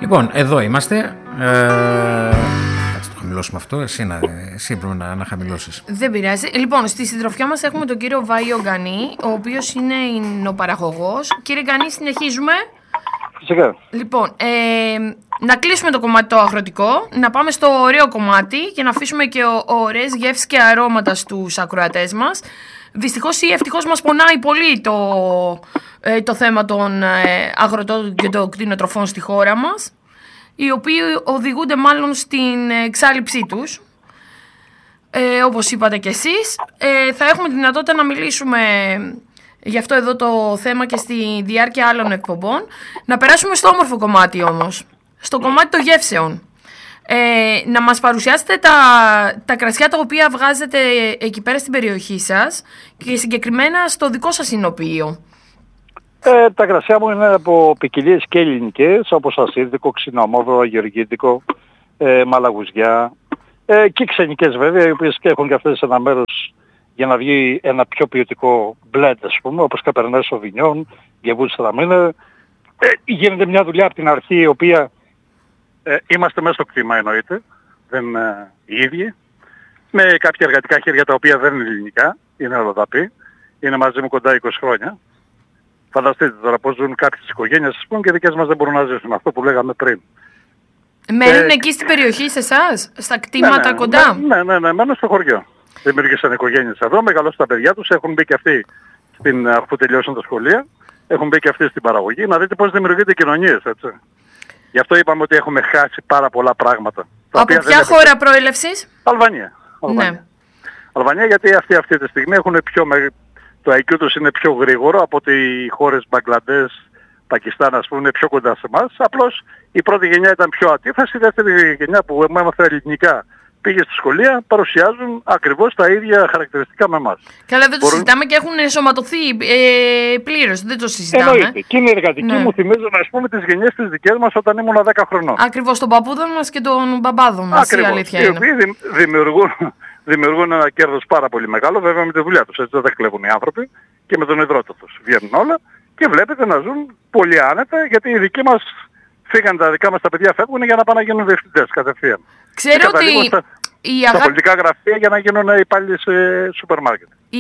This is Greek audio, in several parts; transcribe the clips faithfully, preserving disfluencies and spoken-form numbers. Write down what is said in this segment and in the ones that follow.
Λοιπόν, εδώ είμαστε. Ε, κάτσε το χαμηλώσουμε αυτό. Εσύ, να, εσύ πρέπει να, να χαμηλώσεις. Δεν πειράζει. Λοιπόν, στη συντροφιά μας έχουμε τον κύριο Βάιο Γκανή, ο οποίος είναι ινοπαραγωγός. Κύριε Γκανή, συνεχίζουμε. Φυσικά. Λοιπόν, ε, να κλείσουμε το κομμάτι το αγροτικό, να πάμε στο ωραίο κομμάτι και να αφήσουμε και ωραίες γεύσεις και αρώματα στους ακροατές μας. Δυστυχώς ή ευτυχώς μας πονάει πολύ το, ε, το θέμα των ε, αγροτών και των κτηνοτροφών στη χώρα μας, οι οποίοι οδηγούνται μάλλον στην εξάλειψή τους, ε, όπως είπατε κι εσείς. Ε, θα έχουμε τη δυνατότητα να μιλήσουμε γι' αυτό εδώ το θέμα και στη διάρκεια άλλων εκπομπών. Να περάσουμε στο όμορφο κομμάτι όμως, στο κομμάτι των γεύσεων. Ε, να μας παρουσιάσετε τα, τα κρασιά τα οποία βγάζετε εκεί πέρα στην περιοχή σας και συγκεκριμένα στο δικό σας εινοποιείο. Ε, τα κρασιά μου είναι από ποικιλίες και ελληνικές, όπως ασίδικο, ξινομόβρο, γεωργίτικο, ε, μαλαγουζιά ε, και ξενικές βέβαια, οι οποίες και έχουν και αυτές ένα μέρος για να βγει ένα πιο ποιοτικό blend, ας πούμε, όπως Cabernet Sauvignon, Gewürztraminer. Ε, γίνεται μια δουλειά από την αρχή, η οποία ε, είμαστε μέσα στο κτήμα εννοείται, δεν ε, οι ίδιοι, με κάποια εργατικά χέρια τα οποία δεν είναι ελληνικά, είναι αλλοδαπή, είναι μαζί μου κοντά είκοσι χρόνια. Φανταστείτε τώρα πώς ζουν κάποιες οικογένειες, ας πούμε, και δικές μας δεν μπορούν να ζήσουν, αυτό που λέγαμε πριν. Μένουν ε, εκεί στην περιοχή σε εσάς, στα κτήματα ναι, ναι, κοντά? Ναι, ναι, ναι, μένουν στο χωριό. Δημιούργησαν οικογένειες εδώ, μεγαλώσαν τα παιδιά τους, έχουν μπει και αυτοί, στην, αφού τελειώσαν τα σχολεία, έχουν μπει και αυτοί στην παραγωγή. Να δείτε πώς δημιουργείται οι κοινωνίες, έτσι. Γι' αυτό είπαμε ότι έχουμε χάσει πάρα πολλά πράγματα. Από ποια χώρα έχουν... προέλευσης? Αλβανία. Αλβανία. Ναι. Αλβανία, γιατί αυτοί αυτή τη στιγμή έχουν πιο με... το άι κιου τους είναι πιο γρήγορο από ότι οι χώρες Μπαγκλαντές, Πακιστάν, ας πούμε, είναι πιο κοντά σε εμάς. Απλώς η πρώτη γενιά ήταν πιο αντίθεση, η δεύτερη γενιά που έμαθε ελληνικά πήγε στη σχολεία, παρουσιάζουν ακριβώς τα ίδια χαρακτηριστικά με εμάς. Καλά, δεν το Μπορούν... συζητάμε και έχουν ενσωματωθεί ε, πλήρως, δεν το συζητάμε. Εννοείται. Και είναι εργατικοί, ναι. Μου θυμίζουν, ας πούμε, τις γενιές της δικές μας όταν ήμουν δέκα χρονών. Ακριβώς, των παππούδων μας και των μπαμπάδων μας, η αλήθεια είναι. Οι οποίοι δημιουργούν, δημιουργούν ένα κέρδος πάρα πολύ μεγάλο, βέβαια με τη δουλειά τους, έτσι δεν κλέβουν οι άνθρωποι, και με τον υδρότα τους. Βγαίνουν όλα και βλέπετε να ζουν πολύ άνετα, γιατί οι δικοί μας φύγαν, τα δικά μας τα παιδιά φεύγουν για να πάνε να γίνουν διευθυντές κατευθείαν. Ξέρω ότι στα, η αγάπη... πολιτικά γραφεία για να γίνουν υπάλληλοι σε σούπερ μάρκετ. Η...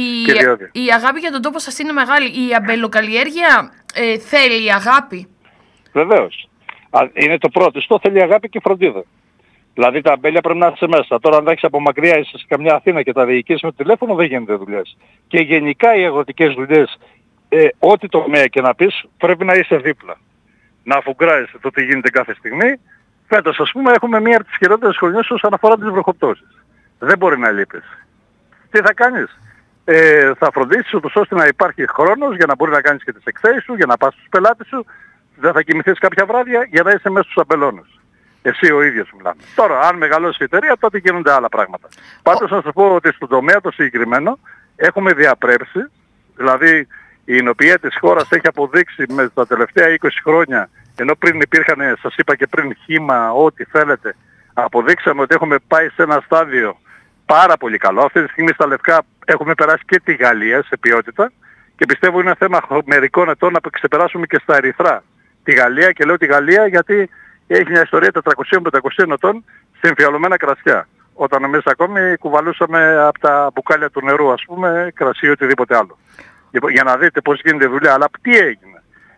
η αγάπη για τον τόπο σας είναι μεγάλη. Η αμπελοκαλλιέργεια ε, θέλει αγάπη. Βεβαίως. Είναι το πρώτο. Στο θέλει αγάπη και φροντίδα. Δηλαδή τα αμπέλια πρέπει να είσαι μέσα. Τώρα αν τα έχεις από μακριά, είσαι σε καμιά Αθήνα και τα διοικείς με το τηλέφωνο, δεν γίνεται δουλειές. Και γενικά οι αγροτικές δουλειές, ε, ό,τι τομέα και να πεις, πρέπει να είσαι δίπλα. Να αφουγκράζεσαι το τι γίνεται κάθε στιγμή. Φέτος, ας πούμε, έχουμε μία από τις χειρότερες χρονιές όσον αφορά τις βροχοπτώσεις. Δεν μπορεί να λείπεις. Τι θα κάνεις? Ε, θα φροντίσεις ούτως ώστε να υπάρχει χρόνος για να μπορεί να κάνεις και τις εκθέσεις σου, για να πας στους πελάτες σου. Δεν θα κοιμηθείς κάποια βράδια για να είσαι μέσα στους αμπελώνες. Εσύ ο ίδιος μιλάμε. Τώρα, αν μεγαλώσει η εταιρεία, τότε γίνονται άλλα πράγματα. Πάντως, να σας πω ότι στον τομέα το συγκεκριμένο έχουμε διαπρέψει. Δηλαδή, η εινοποιία της χώρας έχει αποδείξει με τα τελευταία είκοσι χρόνια, ενώ πριν υπήρχαν, σας είπα και πριν, χύμα, ό,τι θέλετε, αποδείξαμε ότι έχουμε πάει σε ένα στάδιο πάρα πολύ καλό. Αυτή τη στιγμή στα λευκά έχουμε περάσει και τη Γαλλία σε ποιότητα και πιστεύω είναι θέμα μερικών ετών να ξεπεράσουμε και στα ερυθρά τη Γαλλία, και λέω τη Γαλλία γιατί έχει μια ιστορία τετρακοσίων με πεντακοσίων ετών σε εμφιαλωμένα κρασιά. Όταν εμείς ακόμη κουβαλούσαμε από τα μπουκάλια του νερού, ας πούμε, κρασί ή οτιδήποτε άλλο. Για να δείτε πώς γίνεται δουλειά. Αλλά τι έγινε?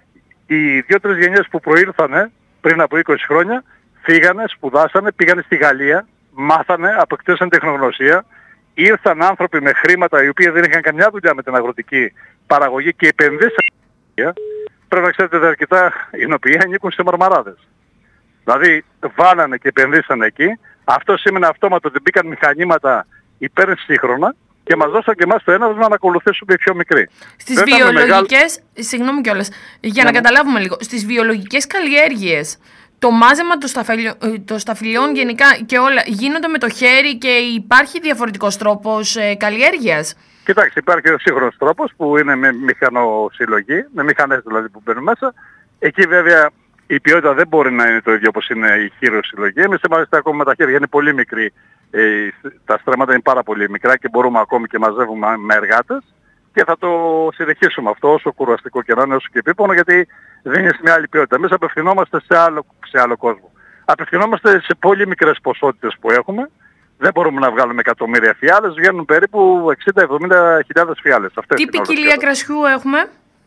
Οι δύο-τρεις γενιές που προήλθανε πριν από είκοσι χρόνια φύγανε, σπουδάσανε, πήγανε στη Γαλλία, μάθανε, αποκτήσαν τεχνογνωσία, ήρθαν άνθρωποι με χρήματα οι οποίοι δεν είχαν καμιά δουλειά με την αγροτική παραγωγή και επενδύσαν. Πρέπει να ξέρετε ότι αρκετά εινοποιία ανήκουν σε μαρμαράδες. Δηλαδή βάλανε και επενδύσανε εκεί. Αυτό σήμαινε αυτόματο ότι μπήκαν μηχανήματα υπερσύγχρονα και μας δώσαν και εμάς το έναυσμα να ακολουθήσουμε οι πιο μικροί. Στις βιολογικές, μεγάλ... συγγνώμη κιόλας, για ναι. να καταλάβουμε λίγο, στις βιολογικές καλλιέργειες, το μάζεμα των σταφυλιών, σταφυλιών γενικά και όλα γίνονται με το χέρι και υπάρχει διαφορετικός τρόπος ε, καλλιέργειας? Κοιτάξτε, υπάρχει ο σύγχρονος τρόπος που είναι με μηχανοσυλλογή, με μηχανές δηλαδή που μπαίνουν μέσα. Εκεί βέβαια η ποιότητα δεν μπορεί να είναι το ίδιο όπως είναι η χειροσυλλογή. Εμείς είμαστε ακόμα με τα χέρια, είναι πολύ μικρή. Ε, τα στρέμματα είναι πάρα πολύ μικρά και μπορούμε ακόμη και μαζεύουμε με εργάτες και θα το συνεχίσουμε αυτό όσο κουραστικό και να είναι, όσο και επίπονο, γιατί δεν είναι σε μια άλλη ποιότητα. Εμείς απευθυνόμαστε σε άλλο, σε άλλο κόσμο. Απευθυνόμαστε σε πολύ μικρές ποσότητες που έχουμε. Δεν μπορούμε να βγάλουμε εκατομμύρια φιάλες, βγαίνουν περίπου εξήντα με εβδομήντα χιλιάδες φιάλες. Αυτές τι ποικιλία κρασιού έχουμε?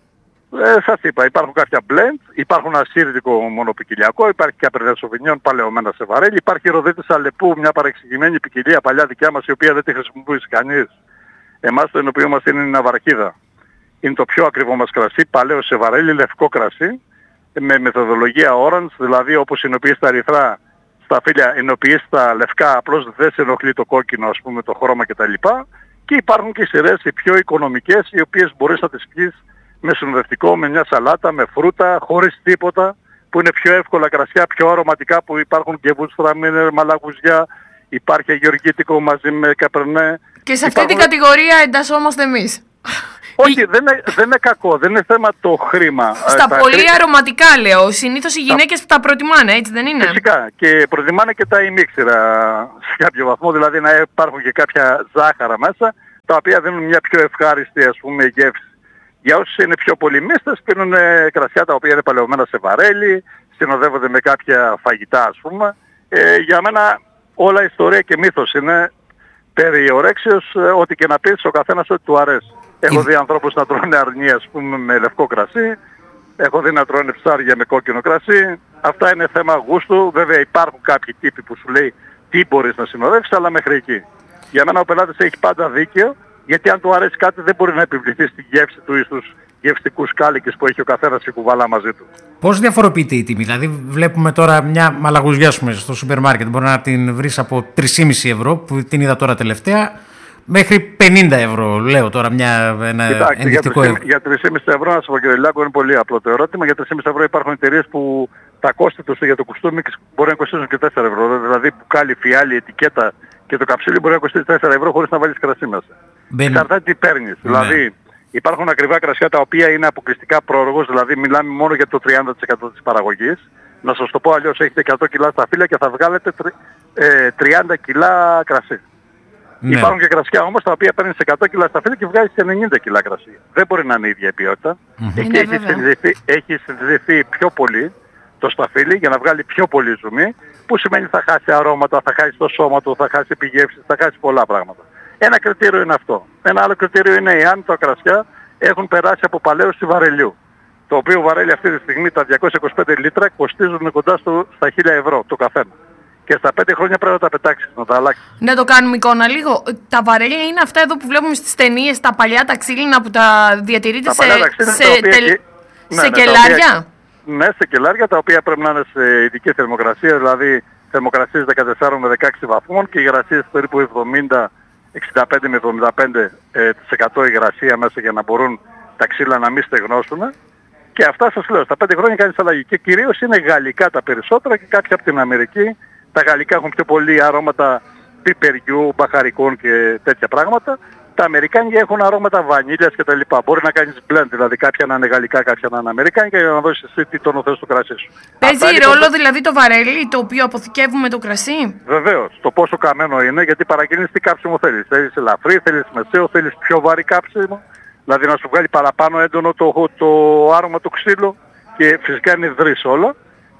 Ε, σας είπα, υπάρχουν κάποια blend, υπάρχουν ασύρδικο μονοπικιλιακό, υπάρχει Cabernet Sauvignon παλαιωμένα σε βαρέλι, υπάρχει Ροδίτης Αλεπού, μια παρεξηγημένη ποικιλία παλιά δικιά μας, η οποία δεν τη χρησιμοποιήσει κανείς. Εμάς το ενοποιείο μας είναι η Ναυαρχίδα. Είναι το πιο ακριβό μας κρασί, παλαιό σε βαρέλι, λευκό κρασί, με μεθοδολογία orange, δηλαδή όπως ενοποιείς τα ερυθρά στα φύλλα, ενοποιείς τα λευκά, απλώς δεν σε ενοχλεί το κόκκινο, ας πούμε, το χρώμα κτλ. Και υπάρχουν και σειρές οι πιο οικονομικές, οι οποίες μπορείς να τις πεις με συνοδευτικό, με μια σαλάτα, με φρούτα, χωρίς τίποτα, που είναι πιο εύκολα κρασιά, πιο αρωματικά, που υπάρχουν και βούστραμίνερ, μαλαγουζιά, υπάρχει γεωργίτικο μαζί με καπερνέ. Και σε αυτή υπάρχουν... την κατηγορία εντασσόμαστε εμείς. Όχι, δεν είναι, δεν είναι κακό, δεν είναι θέμα το χρήμα. Στα τα πολύ χρή... αρωματικά λέω, συνήθως οι γυναίκες τα προτιμάνε, έτσι δεν είναι? Φυσικά, και προτιμάνε και τα ημίξερα σε κάποιο βαθμό, δηλαδή να υπάρχουν και κάποια ζάχαρα μέσα, τα οποία δίνουν μια πιο ευχάριστη, ας πούμε, γεύση. Για όσους είναι πιο πολυμίστες, πίνουν κρασιά τα οποία είναι παλαιωμένα σε βαρέλι, συνοδεύονται με κάποια φαγητά, ας πούμε. Ε, για μένα όλα ιστορία και μύθος είναι, περί ορέξεως, ό,τι και να πεις, ο καθένας ό,τι του αρέσει. Έχω δει ανθρώπους να τρώνε αρνί, ας πούμε, με λευκό κρασί, έχω δει να τρώνε ψάρια με κόκκινο κρασί. Αυτά είναι θέμα γούστου. Βέβαια υπάρχουν κάποιοι τύποι που σου λέει τι μπορείς να συνοδεύσεις, αλλά μέχρι εκεί. Για μένα ο πελάτης έχει πάντα δίκαιο. Γιατί αν του αρέσει κάτι δεν μπορεί να επιβληθεί στη γεύση του ή στους γευστικούς κάλικες που έχει ο καθένας και κουβαλά μαζί του. Πώς διαφοροποιείται η τιμή? Δηλαδή βλέπουμε τώρα μια μαλαγουζιά στο σούπερ μάρκετ, μπορεί να την βρεις από τρία κόμμα πέντε ευρώ που την είδα τώρα τελευταία, μέχρι πενήντα ευρώ, λέω τώρα μια, ένα Κοιτάξτε, ενδεικτικό. Για τρία κόμμα πέντε ευρώ, να σας πω κύριε Λάκο, είναι πολύ απλό το ερώτημα. Για τρία κόμμα πέντε ευρώ υπάρχουν εταιρείες που τα κόστη τους για το κουστούμι μπορεί να κοστίζουν και τέσσερα ευρώ. Δηλαδή μπουκάλι, φιάλι, ετικέτα και το καψίλι μπορεί να κοστίζει τέσσερα ευρώ χωρίς να βάλεις κρασί μέσα. Εξαρτάται τι παίρνεις. Ναι. Δηλαδή υπάρχουν ακριβά κρασιά τα οποία είναι αποκλειστικά πρόωργος, δηλαδή μιλάμε μόνο για το τριάντα τοις εκατό της παραγωγής. Να σας το πω αλλιώς, έχετε εκατό κιλά στα φύλλα και θα βγάλετε ε, τριάντα κιλά κρασί. Ναι. Υπάρχουν και κρασιά όμως τα οποία παίρνεις εκατό κιλά στα φύλλα και βγάζεις ενενήντα κιλά κρασί. Δεν μπορεί να είναι η ίδια ποιότητα. Mm-hmm. Εκεί έχει συνδεθεί, έχει συνδεθεί πιο πολύ το σταφύλι για να βγάλει πιο πολύ ζουμί, που σημαίνει θα χάσει αρώματα, θα χάσει το σώμα του, θα χάσει επιγεύσεις, θα χάσει πολλά πράγματα. Ένα κριτήριο είναι αυτό. Ένα άλλο κριτήριο είναι εάν τα κρασιά έχουν περάσει από παλαίωση βαρελιού. Το οποίο βαρέλι αυτή τη στιγμή τα διακόσια είκοσι πέντε λίτρα κοστίζουν κοντά στο, στα χίλια ευρώ το καθένα. Και στα πέντε χρόνια πρέπει να τα πετάξεις, να τα αλλάξεις. Να το κάνουμε εικόνα λίγο. Τα βαρέλια είναι αυτά εδώ που βλέπουμε στις ταινίες, τα παλιά τα ξύλινα που τα διατηρείτε σε, σε, σε, τελ... και... σε ναι, κελάρια. Οποία... Ναι, σε κελάρια τα οποία πρέπει να είναι σε ειδική θερμοκρασία, δηλαδή θερμοκρασίες δεκατέσσερα με δεκαέξι βαθμών και υγρασίες περίπου εβδομήντα εξήντα πέντε με εβδομήντα πέντε τοις εκατό υγρασία μέσα για να μπορούν τα ξύλα να μην στεγνώσουν. Και αυτά σας λέω, στα πέντε χρόνια κάνεις αλλαγή. Και κυρίως είναι γαλλικά τα περισσότερα και κάποια από την Αμερική. Τα γαλλικά έχουν πιο πολύ αρώματα πιπεριού, μπαχαρικών και τέτοια πράγματα. Τα αμερικάνικα έχουν αρώματα βανίλιας και τα λοιπά. Μπορεί να κάνεις blend, δηλαδή κάποια να είναι γαλλικά, κάποια να είναι αμερικάνικα για να δώσεις εσύ τι τόνο θες στο κρασί σου. Παίζει ρόλο το... δηλαδή το βαρέλι το οποίο αποθηκεύουμε το κρασί? Βεβαίως. Το πόσο καμένο είναι, γιατί παραγγείλεις τι κάψιμο θέλεις. Θέλεις ελαφρύ, θέλεις μεσαίο, θέλεις πιο βαρύ κάψιμο. Δηλαδή να σου βγάλει παραπάνω έντονο το, το άρωμα του ξύλου και φυσικά είναι δρύς όλα.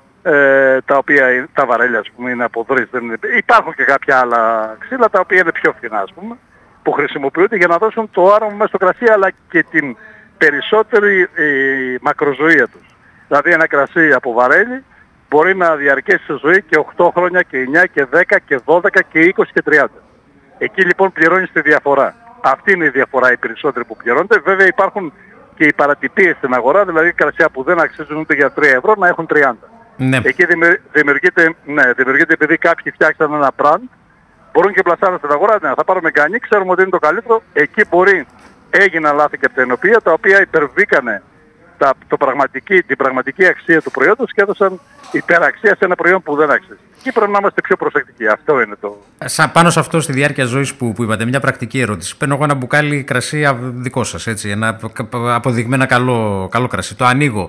Ε, τα οποία τα βαρέλια, ας πούμε, είναι από δρύς. Υπάρχουν και κάποια άλλα ξύλα τα οποία είναι πιο φθηνά, ας πούμε, που χρησιμοποιούνται για να δώσουν το άρωμα μέσα στο κρασί αλλά και την περισσότερη ε, μακροζωία τους. Δηλαδή ένα κρασί από βαρέλι μπορεί να διαρκέσει σε ζωή και οκτώ χρόνια και εννιά και δέκα και δώδεκα και είκοσι και τριάντα. Εκεί λοιπόν πληρώνεις τη διαφορά. Αυτή είναι η διαφορά, οι περισσότεροι που πληρώνονται. Βέβαια υπάρχουν και οι παρατυπίες στην αγορά, δηλαδή κρασιά που δεν αξίζουν ούτε για τρία ευρώ να έχουν τριάντα. Ναι. Εκεί δημιουργείται, ναι, δημιουργείται επειδή κάποιοι φτιάξαν ένα brand, μπορούν και πλασάρουν στην αγορά, ναι, θα πάρουμε γκανί, ξέρουμε ότι είναι το καλύτερο. Εκεί μπορεί, έγιναν λάθη και από τα ενωπία, τα οποία υπερβήκανε τα, το πραγματική, την πραγματική αξία του προϊόντος και έδωσαν υπεραξία σε ένα προϊόν που δεν αξίζει. Εκεί πρέπει να είμαστε πιο προσεκτικοί. Αυτό είναι το. Σαν πάνω σε αυτό, στη διάρκεια ζωής που, που είπατε, μια πρακτική ερώτηση. Παίρνω εγώ ένα μπουκάλι κρασί δικό σας, έτσι, ένα αποδειγμένα καλό, καλό κρασί. Το ανοίγω.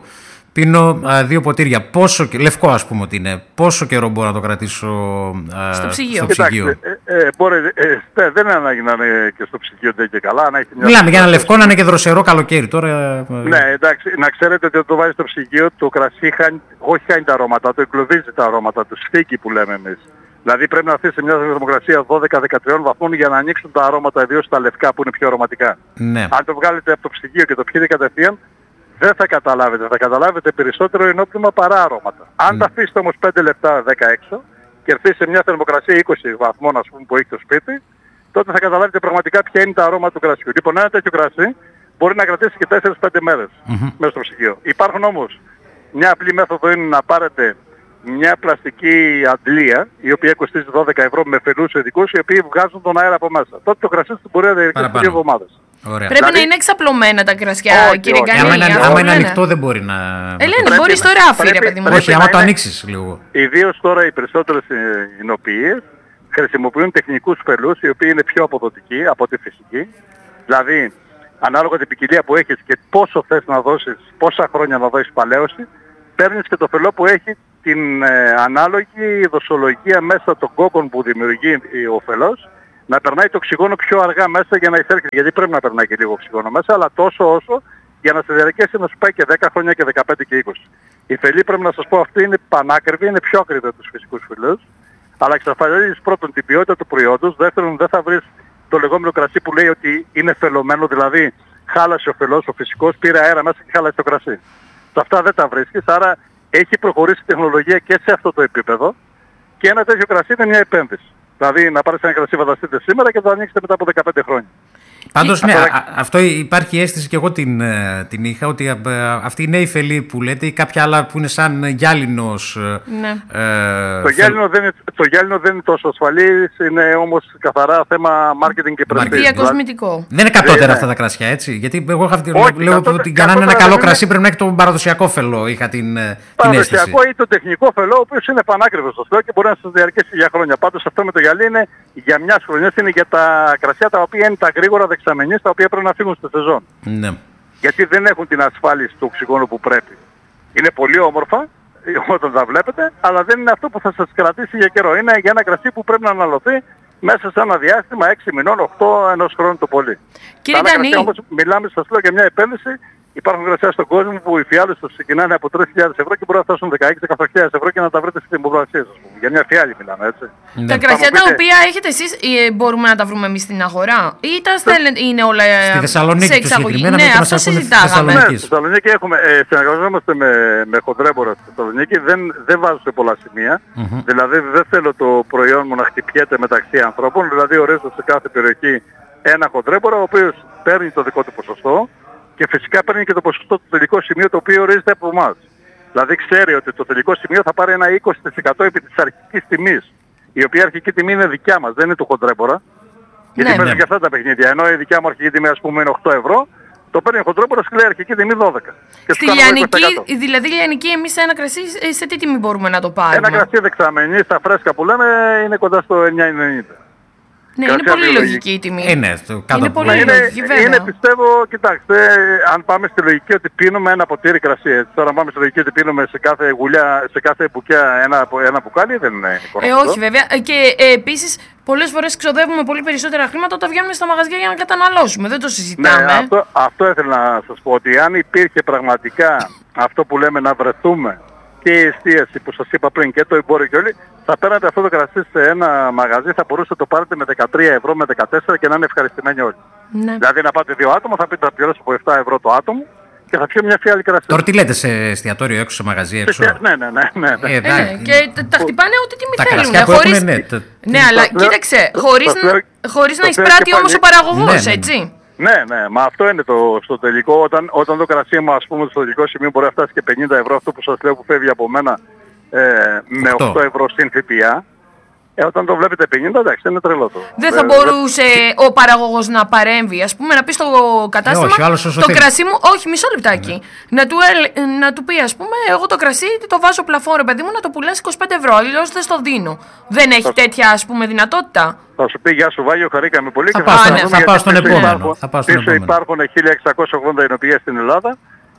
Πίνω α, δύο ποτήρια. Πόσο, λευκό ας πούμε ότι είναι. Πόσο καιρό μπορώ να το κρατήσω α, στο ψυγείο. Στο ψυγείο. Κοιτάξτε, ε, ε, μπορεί, ε, δεν είναι ανάγκη να είναι και στο ψυγείο δεν και καλά. Να έχει μια Μιλάμε για ένα λευκό να είναι και δροσερό καλοκαίρι τώρα. Ναι, εντάξει, να ξέρετε ότι όταν το βάζει στο ψυγείο το κρασί χάνει, όχι χάνει τα αρώματα, το εγκλωβίζει τα αρώματα, το σφίγγει που λέμε εμείς. Δηλαδή πρέπει να έρθει σε μια θερμοκρασία δώδεκα με δεκατρία βαθμών για να ανοίξουν τα αρώματα, ιδίως τα λευκά που είναι πιο αρωματικά. Ναι. Αν το βγάλετε από το ψυγείο και το πιείτε κατευθείαν, δεν θα καταλάβετε. Θα καταλάβετε περισσότερο ενόπνευμα παρά αρώματα. Αν mm. τα αφήσετε όμως πέντε λεπτά δέκα έξω και έρθει σε μια θερμοκρασία είκοσι βαθμών ας πούμε που έχει το σπίτι, τότε θα καταλάβετε πραγματικά ποια είναι τα αρώματα του κρασιού. Λοιπόν, ένα τέτοιο κρασί μπορεί να κρατήσει και τέσσερις πέντε μέρες mm-hmm. μέσα στο ψυγείο. Υπάρχουν όμως, μια απλή μέθοδο είναι να πάρετε μια πλαστική αντλία, η οποία κοστίζει δώδεκα ευρώ με φελούς ειδικούς, οι οποίοι βγάζουν τον αέρα από μέσα. Τότε το κρασί μπορεί να διαρκέσει δύο εβδομάδες. Ωραία. Πρέπει δηλαδή, να είναι εξαπλωμένα τα κρασιά, όχι, κύριε Γκανέλη. Άμα είναι ανοιχτό δεν μπορεί να... Ελένη, μπορεί στο ράφι, ρε παιδί μου. Όχι, άμα το ανοίξεις λίγο. Ιδίως τώρα οι περισσότερες εινοποιίες χρησιμοποιούν τεχνικούς φελούς, οι οποίοι είναι πιο αποδοτικοί από τη φυσική. Δηλαδή, ανάλογα την ποικιλία που έχεις και πόσο θες να δώσεις, πόσα χρόνια να δώσεις παλαίωση, παίρνεις και το φελό που έχει την ε, ανάλογη δοσολογία μέσα των κόκκων που δημιουργεί ο φελός, να περνάει το οξυγόνο πιο αργά μέσα για να εισέλθει. Γιατί πρέπει να περνάει και λίγο οξυγόνο μέσα, αλλά τόσο όσο για να σε διαρκέσει να σου πάει και δέκα χρόνια και δεκαπέντε και είκοσι. Η φελή, πρέπει να σας πω, αυτή είναι πανάκριβη, είναι πιο ακριβή από τους φυσικούς φελούς, αλλά εξασφαλίζεις πρώτον την ποιότητα του προϊόντος, δεύτερον δεν θα βρεις το λεγόμενο κρασί που λέει ότι είναι φελωμένο, δηλαδή χάλασε ο φελός, ο φυσικός, πήρε αέρα μέσα και χάλασε το κρασί. Σε αυτά δεν τα βρίσκεις, άρα έχει προχωρήσει η τεχνολογία και σε αυτό το επίπεδο και ένα τέτοιο κρασί είναι μια επένδυση. Δηλαδή να πάρεις ένα κρασί φανταστείτε σήμερα και θα το ανοίξετε μετά από δεκαπέντε χρόνια. Πάντως ναι, α, αυτό υπάρχει αίσθηση και εγώ την, την είχα, ότι α, αυτή η νέη φελή που λέτε ή κάποια άλλα που είναι σαν γυάλινος. Ναι. Ε, το, γυάλινο δεν είναι, το γυάλινο δεν είναι τόσο ασφαλής, είναι όμως καθαρά θέμα marketing και prestige. Διακοσμητικό. Δεν είναι κατώτερα ναι. αυτά τα κρασιά, έτσι. Γιατί εγώ είχα αυτή, όχι, λέω ότι για να είναι ένα καλό είναι... κρασί πρέπει να έχει το παραδοσιακό φελό. Είχα την, την παραδοσιακό ή το τεχνικό φελό, ο οποίος είναι πανάκριβος στο σπίτι και μπορεί να σας διαρκέσει για χρόνια. Πάντως αυτό με το γυαλί είναι για μιας χρονιάς, είναι για τα κρασιά τα οποία είναι τα γρήγορα δεξαμενής, τα οποία πρέπει να φύγουν στη σεζόν. Ναι. Γιατί δεν έχουν την ασφάλιση του οξυγόνου που πρέπει. Είναι πολύ όμορφα όταν τα βλέπετε, αλλά δεν είναι αυτό που θα σας κρατήσει για καιρό. Είναι για ένα κρασί που πρέπει να αναλωθεί μέσα σε ένα διάστημα έξι μηνών, οκτώ, ενός χρόνου το πολύ. Κύριε Γκανή, όμως μιλάμε, σας λέω, για μια επένδυση. Υπάρχουν κρασιά στον κόσμο που οι φιάλες τους ξεκινάνε από τρεις χιλιάδες ευρώ και μπορούν να φτάσουν δεκαέξι με δεκαοκτώ χιλιάδες ευρώ και να τα βρείτε στις δημοπρασίες, ας πούμε. Για μια φιάλη μιλάμε, έτσι. Ναι. Τα κρασιά τα οποία έχετε εσείς μπορούμε να τα βρούμε εμείς στην αγορά ή τα στέλνετε, είναι όλα στη Θεσσαλονίκη σε εξαγωγή? Ναι, αυτό συζητάγαμε. Ναι, στη Θεσσαλονίκη έχουμε, ε, συνεργαζόμαστε με, με χοντρέμπορα στη Θεσσαλονίκη, δεν, δεν βάζω σε πολλά σημεία. Mm-hmm. Δηλαδή δεν θέλω το προϊόν μου να χτυπιέται μεταξύ ανθρώπων, δηλαδή ορίζω σε κάθε περιοχή ένα χοντρέμπορα ο οποίος παίρνει το δικό του ποσοστό. Και φυσικά παίρνει και το ποσοστό του τελικό σημείο το οποίο ορίζεται από εμάς. Δηλαδή ξέρει ότι το τελικό σημείο θα πάρει ένα είκοσι τοις εκατό επί της αρχικής τιμής. Η οποία αρχική τιμή είναι δικιά μας, δεν είναι του χοντρέμπορα. Γιατί ναι, παίζει ναι. και αυτά τα παιχνίδια. Ενώ η δικιά μου αρχική τιμή ας πούμε είναι οκτώ ευρώ, το παίρνει ο χοντρέμπορας και λέει αρχική τιμή δώδεκα. Και στη λιανική, δηλαδή λιανική εμείς ένα κρασί σε τι τιμή μπορούμε να το πάρουμε? Ένα κρασί δεξαμενή στα φρέσκα που λέμε είναι κοντά στο εννιά ενενήντα. Ναι, είναι πολύ λογική, λογική η τιμή. Είναι, είναι πολύ είναι, λογική, βέβαια. Είναι, πιστεύω, κοιτάξτε, αν πάμε στη λογική ότι πίνουμε ένα ποτήρι κρασί, έτσι, τώρα πάμε στη λογική ότι πίνουμε σε κάθε γουλιά, σε κάθε μπουκιά ένα, ένα μπουκάλι, δεν είναι ε, όχι βέβαια. Και ε, επίσης, πολλές φορές ξοδεύουμε πολύ περισσότερα χρήματα όταν βγαίνουμε στα μαγαζιά για να καταναλώσουμε. Δεν το συζητάμε. Ναι, αυτό, αυτό ήθελα να σας πω, ότι αν υπήρχε πραγματικά αυτό που λέμε να βρεθούμε και η εστίαση που σας είπα πριν και το εμπόριο και όλοι, θα παίρνετε αυτό το κρασί σε ένα μαγαζί, θα μπορούσατε να το πάρετε με δεκατρία ευρώ, με δεκατέσσερα και να είναι ευχαριστημένοι όλοι. Ναι. Δηλαδή να πάτε δύο άτομα, θα πείτε θα πληρώσω από επτά ευρώ το άτομο και θα πιω μια φιάλη κρασί. Τώρα τι λέτε, σε εστιατόριο έξω, σε μαγαζί έξω? Ναι, ναι, ναι. ναι, ναι. Ε, ναι. Και τα χτυπάνε ό,τι τιμή τα θέλουν. Τα χωρίς... έχουν, ναι, το... ναι, αλλά το κοίταξε, χωρίς, το χωρίς το να εισπράττει όμως ο παραγωγός, ναι, έτσι. Ναι, ναι, μα αυτό είναι το στο τελικό. Όταν, όταν το κρασί μου, ας πούμε, στο τελικό σημείο μπορεί να φτάσει και πενήντα ευρώ, αυτό που σας λέω που φεύγει από μένα ε, με οκτώ ευρώ στην ΦΠΑ. Ε, όταν το βλέπετε πενήντα, εντάξει, είναι τρελό το. Δεν θα μπορούσε ε, ο παραγωγός να παρέμβει, ας πούμε, να πει στο κατάστημα ε, όχι, το κρασί μου, όχι, μισό λεπτάκι, ναι. να, του, ε, να του πει, ας πούμε, εγώ το κρασί το βάζω πλαφόν, ρε παιδί μου, να το πουλάς είκοσι πέντε ευρώ, αλλιώς δεν στο δίνω. Δεν έχει θα... τέτοια, ας πούμε, δυνατότητα. Θα σου πει, γεια σου Βάγιο, χαρήκαμε πολύ. Θα και πάω θα, στον, θα πάω στον επόμενο. Πίσω υπάρχουν χίλια εξακόσιες ογδόντα εινοποιίες στην Ελλάδα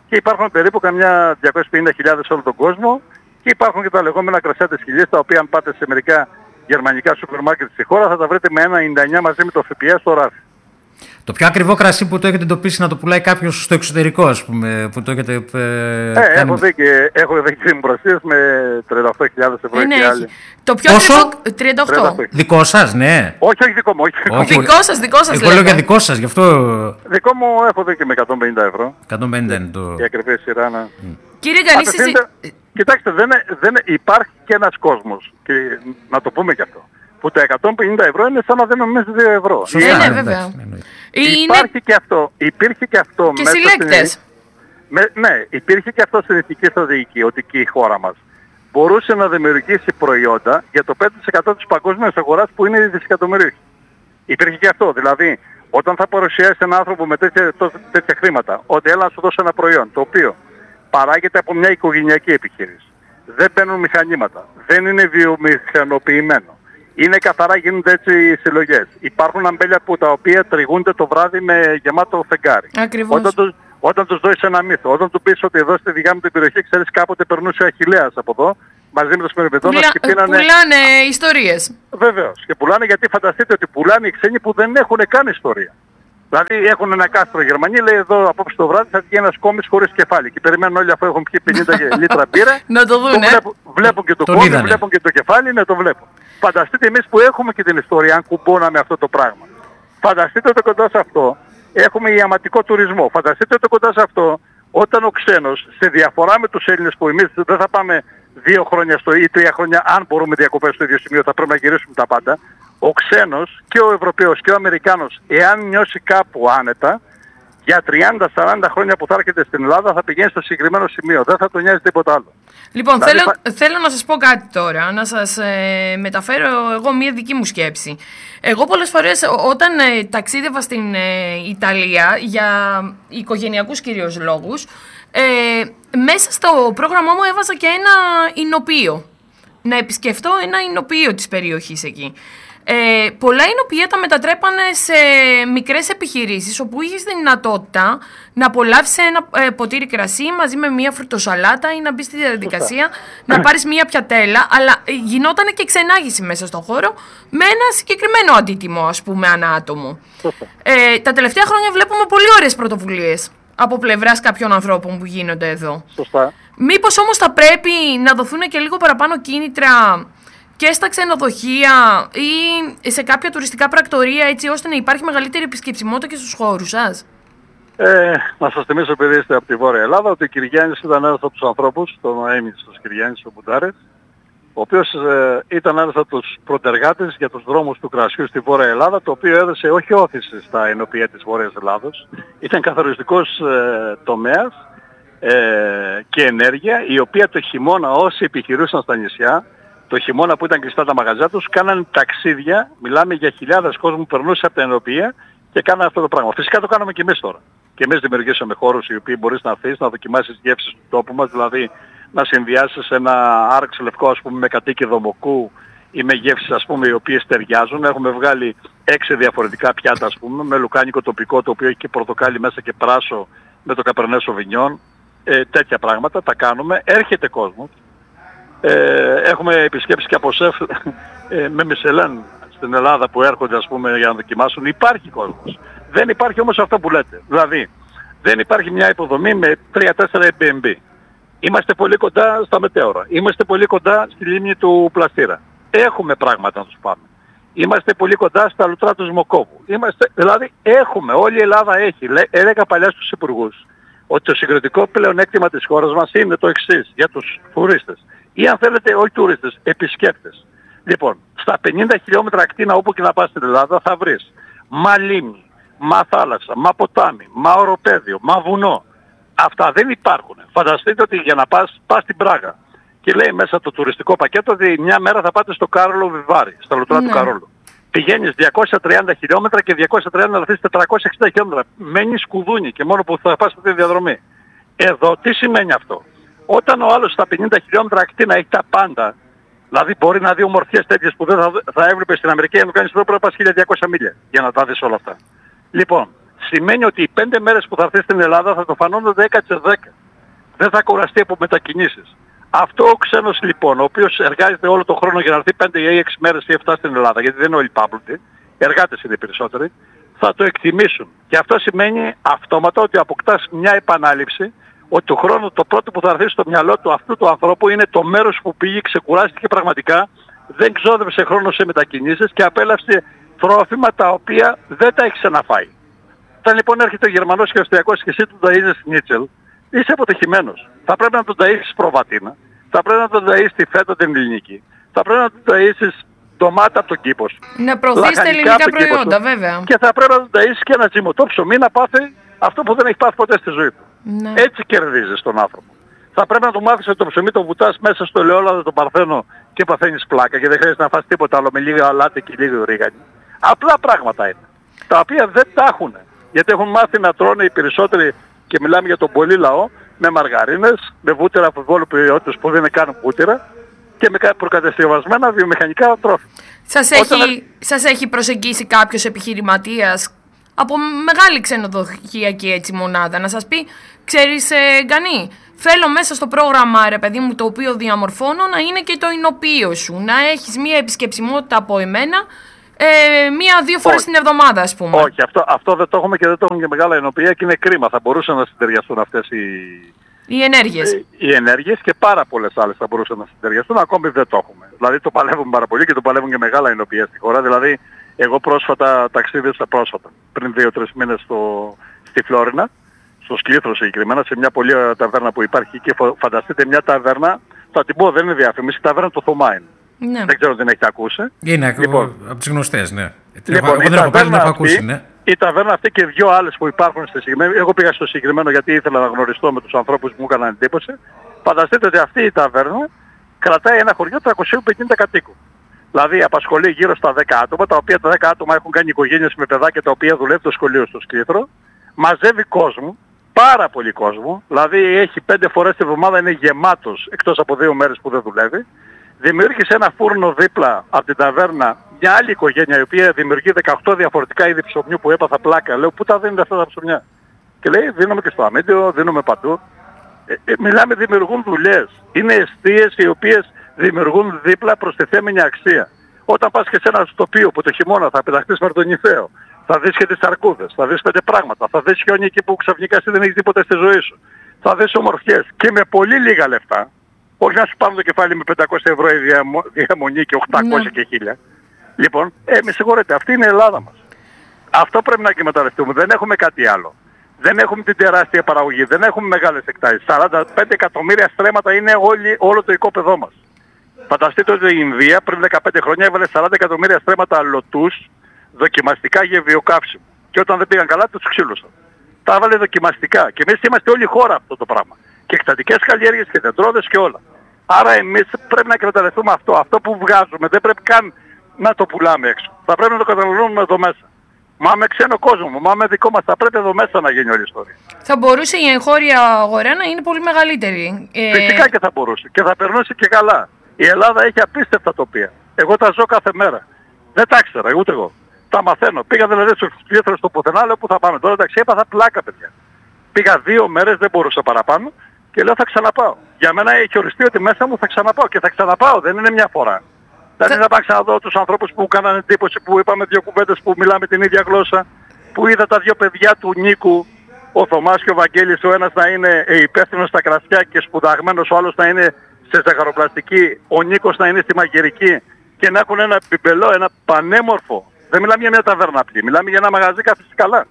και υπάρχουν περίπου καμιά διακόσιες πενήντα χιλιάδες σε όλο τον κόσμο και υπάρχουν και τα λεγόμενα κρασιά της χιλιές, τα οποία αν πάτε σε μερικά γερμανικά σούπερ μάρκετ στη χώρα θα τα βρείτε με ένα ενενήντα εννιά μαζί με το ΦΠΑ στο ράφι. Το πιο ακριβό κρασί που το έχετε εντοπίσει να το πουλάει κάποιος στο εξωτερικό, ας πούμε, που το έχετε ε, ε, κάνει... έχω δει και έχω δει και δημοπρασίες με τριάντα οκτώ χιλιάδες ευρώ Ε, ναι, και έχει. άλλοι. Το πιο Πόσο? ακριβό. τριάντα οκτώ. Δικό σας, ναι. Όχι, όχι δικό μου, όχι δικό μου. Όχι. Δικό σας, δικό σας Εγώ λέω λέτε. για δικό σας, γι' αυτό Δικό μου έχω δει και με εκατόν πενήντα ευρώ. εκατόν πενήντα είναι το... Η ακριβή σειρά να... Κύριε Γκανίση, εσείς- Απευθύνεται- Κοιτάξτε, δεν, δεν, υπάρχει και ένας κόσμος, και να το πούμε και αυτό, που τα εκατόν πενήντα ευρώ είναι σαν να δίνουμε εμείς δύο ευρώ. Σωστά, Ε, ναι, εντάξει, βέβαια. ναι, εννοείται. είναι Υπάρχει και αυτό, υπήρχε και αυτό και μέσα συλλέκτες. στην... Με, ναι, υπήρχε και αυτό στην εθνική στρατηγική, ότι και η χώρα μας μπορούσε να δημιουργήσει προϊόντα για το πέντε τοις εκατό της παγκόσμιας αγοράς που είναι οι δισεκατομμυρίοι. Υπήρχε και αυτό, δηλαδή όταν θα παρουσιάσει έναν άνθρωπο με τέτοια, τέτοια χρήματα, ότι έλα να σου δώσω ένα προϊόν το οποίο παράγεται από μια οικογενειακή επιχείρηση, δεν μπαίνουν μηχανήματα, δεν είναι βιομηχανοποιημένο, είναι καθαρά, γίνονται έτσι οι συλλογές. Υπάρχουν αμπέλια που τα οποία τριγούνται το βράδυ με γεμάτο φεγγάρι. Ακριβώς. Όταν τους, όταν τους δώσεις ένα μύθο, όταν του πεις ότι εδώ στη δικιά μου την περιοχή, ξέρεις, κάποτε περνούσε ο Αχιλλέας από εδώ, μαζί με τους Μερβιδόνας Πουλα... και πίνανε... Πουλάνε ιστορίες. Βεβαίως. Και πουλάνε, γιατί φανταστείτε ότι πουλάνε οι ξένοι που δεν έχουν καν ιστορία. Δηλαδή έχουν ένα κάστρο Γερμανοί, λέει εδώ απόψε το βράδυ θα βγει ένας κόμις χωρίς κεφάλι. Και περιμένουν όλοι, αφού έχουν πιει πενήντα λίτρα μπύρα, Να το δούνε. βλέπουν, βλέπουν και το Τον κόμι, είδανε. βλέπουν και το κεφάλι, ναι, το βλέπουν. Φανταστείτε εμείς που έχουμε και την ιστορία, αν κουμπώναμε αυτό το πράγμα. Φανταστείτε ότι κοντά σε αυτό έχουμε ιαματικό τουρισμό. Φανταστείτε ότι κοντά σε αυτό, όταν ο ξένος, σε διαφορά με τους Έλληνες που εμείς δεν θα πάμε δύο χρόνια στο, ή τρία χρόνια, αν μπορούμε διακοπές στο ίδιο σημείο, θα πρέπει να γυρίσουμε τα πάντα. Ο ξένος και ο Ευρωπαίος και ο Αμερικάνος, εάν νιώσει κάπου άνετα, για τριάντα σαράντα χρόνια που θα έρχεται στην Ελλάδα θα πηγαίνει στο συγκεκριμένο σημείο. Δεν θα τον νοιάζει τίποτα άλλο. Λοιπόν, Δηλαδή, θέλω, φα- θέλω να σας πω κάτι τώρα, να σας ε, μεταφέρω εγώ μία δική μου σκέψη. Εγώ πολλές φορές ό- όταν ε, ταξίδευα στην ε, Ιταλία για οικογενειακούς κυρίως λόγους, ε, μέσα στο πρόγραμμά μου έβαζα και ένα εινοποιείο. Να επισκεφτώ ένα εινοποιείο της περιοχής εκεί. Ε, πολλά εινοποιεία τα μετατρέπανε σε μικρές επιχειρήσεις όπου είχες τη δυνατότητα να απολαύσεις ένα ε, ποτήρι κρασί μαζί με μια φρουτοσαλάτα ή να μπεις στη διαδικασία να πάρεις μια πιατέλα, αλλά ε, γινόταν και ξενάγηση μέσα στον χώρο με ένα συγκεκριμένο αντίτιμο, ας πούμε, ανά άτομο. Ε, τα τελευταία χρόνια βλέπουμε πολύ ωραίες πρωτοβουλίες από πλευράς κάποιων ανθρώπων που γίνονται εδώ. Σωστά. Μήπως όμως θα πρέπει να δοθούν και λίγο παραπάνω κίνητρα και στα ξενοδοχεία ή σε κάποια τουριστικά πρακτορία, έτσι ώστε να υπάρχει μεγαλύτερη επισκεψιμότητα και στους χώρους σας? Ε, να σας θυμίσω, επειδή είστε από τη Βόρεια Ελλάδα, ότι ο Κυριάννης ήταν ένας από τους ανθρώπους, τον έμεινε ο Κυριάννης ο Μπουτάρες, ο οποίος ε, ήταν ένας από τους προτεργάτες για τους δρόμους του κρασιού στη Βόρεια Ελλάδα, το οποίο έδωσε όχι όθηση στα ενοποιία της Βόρειας Ελλάδος, ήταν καθοριστικός ε, τομέας ε, και ενέργεια, η οποία το χειμώνα όσοι επιχειρούσαν στα νησιά, το χειμώνα που ήταν κλειστά τα μαγαζιά τους, κάνανε ταξίδια, μιλάμε για χιλιάδες κόσμου που περνούσε από τα ενοποιία και κάνανε αυτό το πράγμα. Φυσικά το κάναμε και εμείς τώρα. Και εμείς δημιουργήσαμε χώρους οι οποίοι μπορείς να αφήσεις, να δοκιμάσεις γεύσεις του τόπου μας, δηλαδή να συνδυάσεις ένα άρξ λευκό, ας πούμε, με κατοίκιδο μοκού ή με γεύσεις, ας πούμε, οι οποίες ταιριάζουν. Έχουμε βγάλει έξι διαφορετικά πιάτα, ας πούμε, με λουκάνικο τοπικό, το οποίο έχει και πορτοκάλι μέσα και πράσο με το Cabernet Sauvignon. Ε, τέτοια πράγματα τα κάνουμε. Έρχεται κόσμος. Ε, έχουμε επισκέψεις και από σεφ ε, με Μισελέν στην Ελλάδα που έρχονται, ας πούμε, για να δοκιμάσουν. Υπάρχει κόσμος. Δεν υπάρχει όμως αυτό που λέτε. Δηλαδή, δεν υπάρχει μια υποδομή με τρία τέσσερα Airbnb. Είμαστε πολύ κοντά στα μετέωρα. Είμαστε πολύ κοντά στη λίμνη του Πλαστήρα. Έχουμε πράγματα να τους πάμε. Είμαστε πολύ κοντά στα λουτρά του Σμοκόβου. Είμαστε, δηλαδή έχουμε, όλη η Ελλάδα έχει. Λέ, έλεγα παλιά στους υπουργούς ότι το συγκριτικό πλεονέκτημα της χώρας μας είναι το εξής για τους τουρίστες. Ή αν θέλετε, όχι τουρίστες, επισκέπτες. Λοιπόν, στα πενήντα χιλιόμετρα ακτίνα όπου και να πας στην Ελλάδα θα βρεις μα λίμνη, μα θάλασσα, μα ποτάμι, μα οροπέδιο, μα βουνό. Αυτά δεν υπάρχουν. Φανταστείτε ότι για να πας, πας στην Πράγα και λέει μέσα το τουριστικό πακέτο ότι μια μέρα θα πάτε στο Κάρολο Βιβάρι, στα λουτρά Ναι. του Καρόλου. Πηγαίνεις διακόσια τριάντα χιλιόμετρα και διακόσια τριάντα να δεις τετρακόσια εξήντα χιλιόμετρα. Μένεις κουδούνι και μόνο που θα πας αυτή τη διαδρομή. Εδώ τι σημαίνει αυτό? Όταν ο άλλος στα πενήντα χιλιόμετρα ακτίνα έχει τα πάντα, δηλαδή μπορεί να δει ομορφιές τέτοιες που δεν θα, θα έβλεπε στην Αμερική, αν το κάνεις εδώ πρέπει να πας χίλια διακόσια μίλια για να τα δεις όλα αυτά. Λοιπόν, σημαίνει ότι οι πέντε μέρες που θα έρθει στην Ελλάδα θα το φανώνουν δέκα σε δέκα. Δεν θα κουραστεί από μετακινήσεις. Αυτό ο ξένος λοιπόν, ο οποίος εργάζεται όλο τον χρόνο για να έρθει πέντε ή έξι μέρες ή επτά στην Ελλάδα, γιατί δεν είναι όλοι πάμπλουτοι, εργάτες είναι οι περισσότεροι, θα το εκτιμήσουν. Και αυτό σημαίνει αυτόματα ότι αποκτάς μια επανάληψη, ότι το χρόνο το πρώτο που θα έρθει στο μυαλό του αυτού του ανθρώπου είναι το μέρος που πήγε, ξεκουράστηκε πραγματικά, δεν ξόδεψε χρόνο σε μετακινήσεις και απέλαυσε τρόφιμα τα οποία δεν τα έχει ξαναφάει. Όταν λοιπόν έρχεται ο Γερμανός και ο Αυστριακός και εσύ του ταΐζεις σνίτσελ, είσαι αποτυχημένος. Θα πρέπει να τον ταΐσεις προβατίνα, θα πρέπει να τον ταΐσεις τη φέτα την ελληνική, θα πρέπει να τον ταΐσεις ντομάτα από τον κήπο σου. Να προωθείς τα ελληνικά προϊόντα, βέβαια. Και θα πρέπει να τον ταΐσεις και ένα τζιμωτό ψωμί να πάθει αυτό που δεν έχει πάθει ποτέ στη ζωή του. Ναι. Έτσι κερδίζεις τον άνθρωπο. Θα πρέπει να του μάθεις ότι το ψωμί το βουτάς μέσα στο ελαιόλαδο το παρθένο και παθαίνεις πλάκα και δεν χρειάζεται να φας τίποτα άλλο με λίγα αλάτι και λίγο ρίγανη. Απλά πράγματα είναι. Τα οποία δεν τα έχουν. Γιατί έχουν μάθει να τρώνε οι περισσότεροι, και μιλάμε για τον πολύ λαό, με μαργαρίνες, με βούτυρα από βόλου ποιότητας που δεν είναι καν βούτυρα και με προκατασκευασμένα βιομηχανικά τρόφιμα. Σας έχει, Όταν... σας έχει προσεγγίσει κάποιος επιχειρηματίας από μεγάλη ξενοδοχειακή έτσι μονάδα να σας πει, ξέρεις ε, Γκανή, θέλω μέσα στο πρόγραμμα ρε παιδί μου το οποίο διαμορφώνω να είναι και το εινοποιείο σου, να έχεις μία επισκεψιμότητα από εμένα ε, μία-δύο φορές την εβδομάδα ας πούμε. Όχι, αυτό, αυτό δεν το έχουμε και δεν το έχουμε και μεγάλα εινοποιεία και είναι κρίμα, θα μπορούσαν να συντεριαστούν αυτές οι... Οι ενέργειες. Οι, οι ενέργειες και πάρα πολλές άλλες θα μπορούσαν να συντεριαστούν, ακόμη δεν το έχουμε. Δηλαδή το παλεύουν πάρα πολύ και το παλεύουν και μεγάλα εινοποιεία στη χώρα, δηλαδή εγώ πρόσφατα ταξίδευσα πρόσφατα, πριν δύο-τρεις μήνες στο, στη Φλόρινα, στο Σκλήθρο συγκεκριμένα, σε μια πολύ ωραία ταβέρνα που υπάρχει και φανταστείτε μια ταβέρνα, θα την πω δεν είναι διαφήμιση, η ταβέρνα του Θωμά είναι. Ναι. Δεν ξέρω αν την έχετε ακούσει. Είναι λοιπόν, από τις γνωστές, ναι. Λοιπόν, εγώ δεν έχω πάρει, δεν έχω ακούσει, ναι. Η ταβέρνα αυτή και δύο άλλες που υπάρχουν στη συγκεκριμένη, εγώ πήγα στο συγκεκριμένο γιατί ήθελα να γνωριστώ με τους ανθρώπους που μου έκαναν εντύπωση. Φανταστείτε ότι αυτή η ταβέρνα κρατάει ένα χωριό τριακόσιους πενήντα κατοίκων. Δηλαδή απασχολεί γύρω στα δέκα άτομα, τα οποία τα δέκα άτομα έχουν κάνει οικογένειες με παιδάκια τα οποία δουλεύει το σχολείο στο Σκλήθρο. Μαζεύει κόσμο, πάρα πολύ κόσμο, δηλαδή έχει πέντε φορές τη βδομάδα, είναι γεμάτος εκτός από δύο μέρες που δεν δουλεύει. Δημιούργησε ένα φούρνο δίπλα από την ταβέρνα μια άλλη οικογένεια η οποία δημιουργεί δεκαοκτώ διαφορετικά είδη ψωμιού που έπαθα πλάκα. Λέω πού τα δίνετε αυτά τα ψωμιά. Και λέει δίνουμε και στο αμύντιο, δίνουμε παντού. Ε, ε, μιλάμε δημιουργούν δουλειές. Είναι εστίες οι οποίες δημιουργούν δίπλα προστιθέμενη αξία. Όταν πας και σε ένα τοπίο που το χειμώνα θα πεταχτείς με τον Ιθαίο, θα δεις και τις αρκούδες, θα δεις πέντε πράγματα, θα δεις χιόνι εκεί που ξαφνικά εσύ δεν έχεις τίποτα στη ζωή σου. Θα δεις ομορφιές και με πολύ λίγα λεφτά. Όχι να σου πάρουν το κεφάλι με πεντακόσια ευρώ η διαμονή και οκτακόσια ναι. και χίλια. Λοιπόν, ε, με συγχωρείτε, αυτή είναι η Ελλάδα μας. Αυτό πρέπει να εκμεταλλευτούμε. Δεν έχουμε κάτι άλλο. Δεν έχουμε την τεράστια παραγωγή, δεν έχουμε μεγάλες εκτάσεις. σαράντα πέντε εκατομμύρια στρέμματα είναι όλη, όλο το οικόπεδό μας. Φανταστείτε ότι η Ινδία πριν δεκαπέντε χρόνια έβαλε σαράντα εκατομμύρια στρέμματα λωτούς δοκιμαστικά για βιοκαύσιμο. Και όταν δεν πήγαν καλά τους ξύλωσαν. Τα έβαλε δοκιμαστικά. Και εμείς είμαστε όλη η χώρα αυτό το πράγμα. Και εκτατικές καλλιέργειες και δεντρόδες και όλα. Άρα εμείς πρέπει να εκμεταλλευτούμε αυτό. Αυτό που βγάζουμε δεν πρέπει καν να το πουλάμε έξω. Θα πρέπει να το καταναλώνουμε εδώ μέσα. Μα με ξένο κόσμο, μα με δικό μας θα πρέπει εδώ μέσα να γίνει όλη η ιστορία. Θα μπορούσε η εγχώρια αγορά να είναι πολύ μεγαλύτερη. Ε... Φυσικά και θα μπορούσε. Και θα περνούσε και καλά. Η Ελλάδα έχει απίστευτα τοπία. Εγώ τα ζω κάθε μέρα. Δεν τα ήξερα, ούτε εγώ. Τα μαθαίνω. Πήγα δηλαδή στους Σκλήθρο στο πουθενά, λέω που θα πάμε τώρα. Εντάξει, έπαθα πλάκα, παιδιά. Πήγα δύο μέρες, δεν μπορούσα παραπάνω και λέω θα ξαναπάω. Για μένα έχει οριστεί ότι μέσα μου θα ξαναπάω και θα ξαναπάω. Δεν είναι μια φορά. Δηλαδή θα πάω ξαναδώ τους ανθρώπους που κάνανε εντύπωση, που είπαμε δύο κουβέντες που μιλάμε την ίδια γλώσσα, που είδα τα δύο παιδιά του Νίκου, ο Θωμάς και ο Βαγγέλης, ο ένας να είναι υπεύθυνος στα κρασιά και σπουδαγμένος, ο άλλος να είναι σε ζαχαροπλαστική, ο Νίκος να είναι στη μαγειρική και να έχουν ένα πιπελό, ένα πανέμορφο. Δεν μιλάμε για μια ταβέρνα απλή, μιλάμε για ένα μαγαζί κάθισης καλά.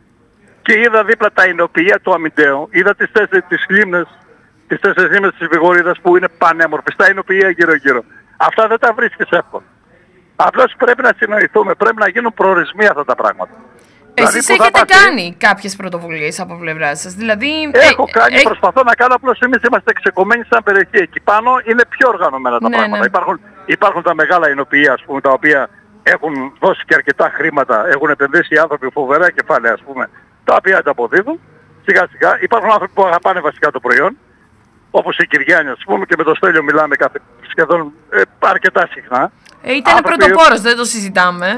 Και είδα δίπλα τα εινοποιεία του Αμυντέου, είδα τις τέσσερις τις λίμνες, τις τέσσερις λίμνες της Βηγορίδας που είναι πανέμορφες, τα εινοποιεία γύρω-γύρω. Αυτά δεν τα βρίσκεις εύκολα. Απλώς πρέπει να συνοηθούμε, πρέπει να γίνουν προορισμοί αυτά τα πράγματα. Εσείς δηλαδή, έχετε κάνει κάποιες πρωτοβουλίες από πλευρά σας, δηλαδή... Έχω ε, κάνει, ε, προσπαθώ να κάνω, απλώς εμείς είμαστε ξεκομμένοι σαν περιοχή. Εκεί πάνω είναι πιο οργανωμένα τα ναι, πράγματα. Ναι. Υπάρχουν, υπάρχουν τα μεγάλα εινοποιεία, ας πούμε, τα οποία έχουν δώσει και αρκετά χρήματα, έχουν επενδύσει οι άνθρωποι φοβερά κεφάλαια, ας πούμε, τα οποία ανταποδίδουν. Σιγά σιγά υπάρχουν άνθρωποι που αγαπάνε βασικά το προϊόν, όπως η Κυριάννη, ας πούμε, και με το Στέλιο μιλάμε κάθε, σχεδόν ε, αρκετά συχνά. Ε, ήταν άνθρωποι... πρωτοπόρος, δεν το συζητάμε.